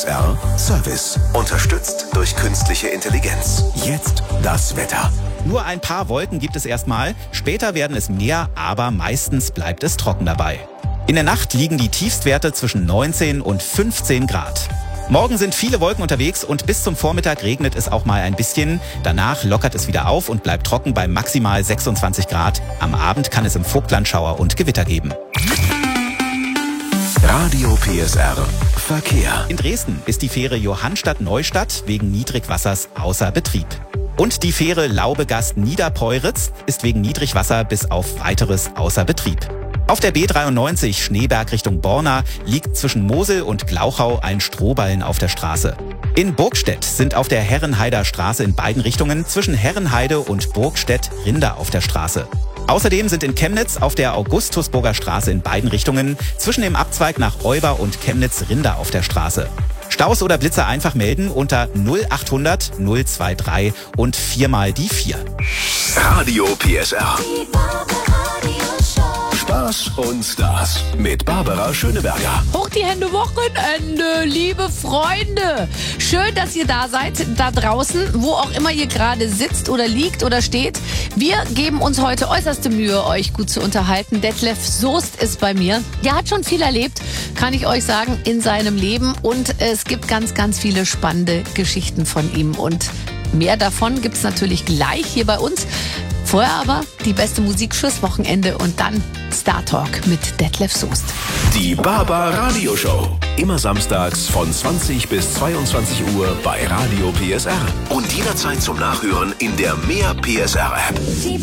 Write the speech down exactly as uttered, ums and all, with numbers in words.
S R Service. Unterstützt durch künstliche Intelligenz. Jetzt das Wetter. Nur ein paar Wolken gibt es erstmal. Später werden es mehr, aber meistens bleibt es trocken dabei. In der Nacht liegen die Tiefstwerte zwischen neunzehn und fünfzehn Grad. Morgen sind viele Wolken unterwegs und bis zum Vormittag regnet es auch mal ein bisschen. Danach lockert es wieder auf und bleibt trocken bei maximal sechsundzwanzig Grad. Am Abend kann es im Vogtland Schauer und Gewitter geben. Radio P S R Verkehr. In Dresden ist die Fähre Johannstadt-Neustadt wegen Niedrigwassers außer Betrieb. Und die Fähre Laubegast-Niederpeuritz ist wegen Niedrigwasser bis auf weiteres außer Betrieb. Auf der B dreiundneunzig Schneeberg Richtung Borna liegt zwischen Mosel und Glauchau ein Strohballen auf der Straße. In Burgstedt sind auf der Herrenheider Straße in beiden Richtungen zwischen Herrenheide und Burgstedt Rinder auf der Straße. Außerdem sind in Chemnitz auf der Augustusburger Straße in beiden Richtungen zwischen dem Abzweig nach Euber und Chemnitz Rinder auf der Straße. Staus oder Blitzer einfach melden unter null achthundert null dreiundzwanzig und viermal die vier. Radio P S R. Spaß und Stars mit Barbara Schöneberger. Hoch die Hände, Wochenende, liebe Freunde. Schön, dass ihr da seid, da draußen, wo auch immer ihr gerade sitzt oder liegt oder steht. Wir geben uns heute äußerste Mühe, euch gut zu unterhalten. Detlef Soest ist bei mir. Der hat schon viel erlebt, kann ich euch sagen, in seinem Leben. Und es gibt ganz, ganz viele spannende Geschichten von ihm. Und mehr davon gibt's natürlich gleich hier bei uns. Vorher aber die beste Musik fürs Wochenende und dann Star Talk mit Detlef Soest. Die Barbar Radio Show. Immer samstags von zwanzig bis zweiundzwanzig Uhr bei Radio P S R. Und jederzeit zum Nachhören in der Mehr P S R App.